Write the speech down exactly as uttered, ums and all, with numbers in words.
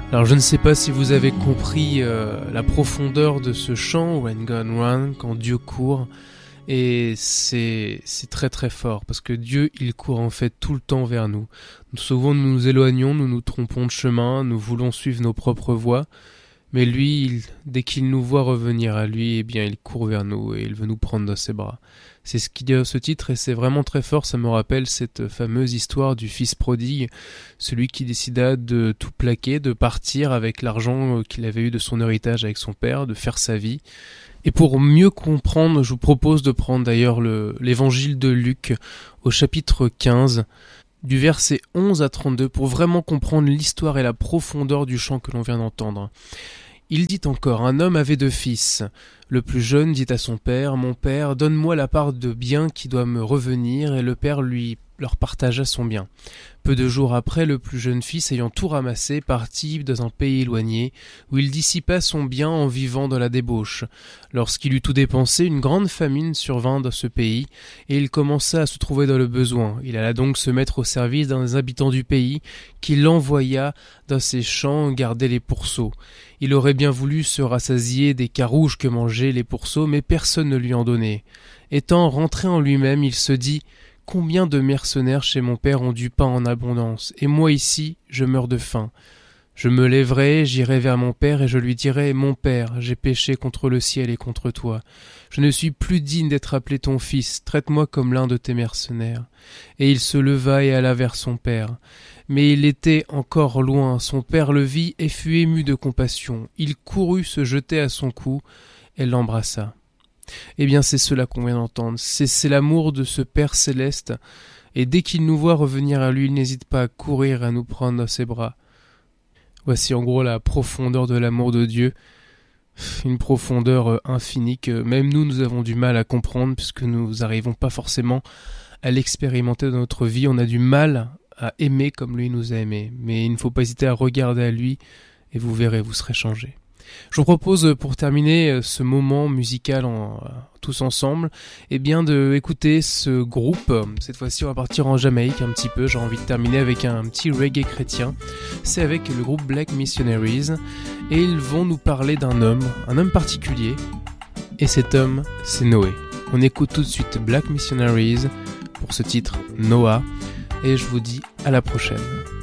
Alors je ne sais pas si vous avez compris euh, la profondeur de ce chant When God Run, quand Dieu court, et c'est c'est très très fort parce que Dieu il court en fait tout le temps vers nous. Souvent nous nous éloignons, nous nous trompons de chemin, nous voulons suivre nos propres voies, mais lui, il, dès qu'il nous voit revenir à lui, eh bien il court vers nous et il veut nous prendre dans ses bras. C'est ce qu'il dit à ce titre et c'est vraiment très fort, ça me rappelle cette fameuse histoire du fils prodigue, celui qui décida de tout plaquer, de partir avec l'argent qu'il avait eu de son héritage avec son père, de faire sa vie. Et pour mieux comprendre, je vous propose de prendre d'ailleurs le, l'évangile de Luc au chapitre quinze, du verset onze à trente-deux, pour vraiment comprendre l'histoire et la profondeur du chant que l'on vient d'entendre. Il dit encore, un homme avait deux fils. Le plus jeune dit à son père, « Mon père, donne-moi la part de bien qui doit me revenir. » Et le père lui leur partagea son bien. Peu de jours après, le plus jeune fils, ayant tout ramassé, partit dans un pays éloigné, où il dissipa son bien en vivant dans la débauche. Lorsqu'il eut tout dépensé, une grande famine survint dans ce pays, et il commença à se trouver dans le besoin. Il alla donc se mettre au service d'un des habitants du pays, qui l'envoya dans ses champs garder les pourceaux. Il aurait bien voulu se rassasier des carouges que mangeaient les pourceaux, mais personne ne lui en donnait. Étant rentré en lui-même, il se dit « Combien de mercenaires chez mon père ont du pain en abondance, et moi ici, je meurs de faim. Je me lèverai, j'irai vers mon père, et je lui dirai « Mon père, j'ai péché contre le ciel et contre toi. Je ne suis plus digne d'être appelé ton fils, traite-moi comme l'un de tes mercenaires. » Et il se leva et alla vers son père. Mais il était encore loin, son père le vit et fut ému de compassion. Il courut se jeter à son cou et l'embrassa. Eh bien c'est cela qu'on vient d'entendre, c'est, c'est l'amour de ce Père céleste, et dès qu'il nous voit revenir à lui, il n'hésite pas à courir et à nous prendre dans ses bras. Voici en gros la profondeur de l'amour de Dieu, une profondeur infinie que même nous, nous avons du mal à comprendre, puisque nous n'arrivons pas forcément à l'expérimenter dans notre vie, on a du mal à aimer comme lui nous a aimés, mais il ne faut pas hésiter à regarder à lui, et vous verrez, vous serez changés. Je vous propose pour terminer ce moment musical en, tous ensemble, eh bien de écouter ce groupe. Cette fois-ci on va partir en Jamaïque un petit peu, j'ai envie de terminer avec un petit reggae chrétien. C'est avec le groupe Black Missionaries et ils vont nous parler d'un homme, un homme particulier, et cet homme c'est Noé. On écoute tout de suite Black Missionaries pour ce titre Noah et je vous dis à la prochaine.